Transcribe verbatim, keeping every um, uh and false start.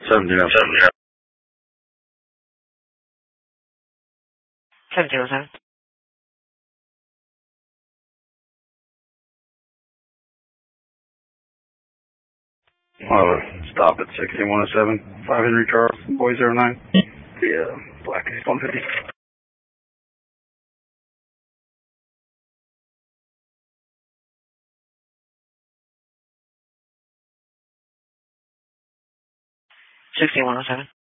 seventeen oh seven. seventeen oh seven. Uh, stop at sixteen one oh seven. five Henry Charles, Boy zero nine. Yeah, Black one fifty. sixteen one oh seven.